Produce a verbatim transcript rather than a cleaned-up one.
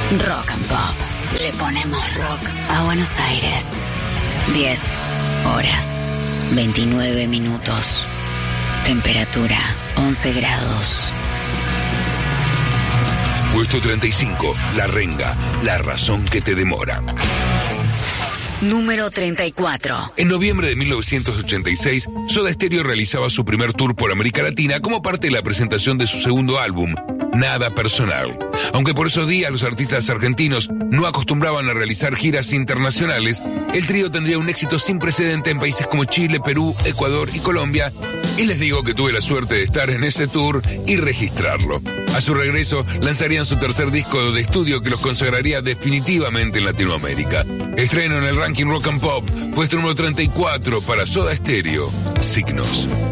Rock and Pop. Le ponemos rock a Buenos Aires. diez horas, veintinueve minutos. Temperatura, once grados. Puesto treinta y cinco, La Renga, la razón que te demora. Número treinta y cuatro. En noviembre de mil novecientos ochenta y seis, Soda Stereo realizaba su primer tour por América Latina como parte de la presentación de su segundo álbum, Nada Personal. Aunque por esos días los artistas argentinos no acostumbraban a realizar giras internacionales, el trío tendría un éxito sin precedente en países como Chile, Perú, Ecuador y Colombia, y les digo que tuve la suerte de estar en ese tour y registrarlo. A su regreso, lanzarían su tercer disco de estudio que los consagraría definitivamente en Latinoamérica. Estreno en el ranking Rock and Pop, puesto número treinta y cuatro para Soda Stereo, Signos.